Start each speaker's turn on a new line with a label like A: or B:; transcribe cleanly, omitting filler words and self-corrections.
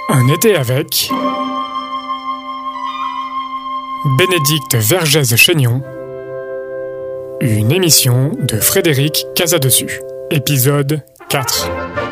A: Un été avec Bénédicte Vergès-Chaignon, une émission de Frédéric Casadessus, épisode 4.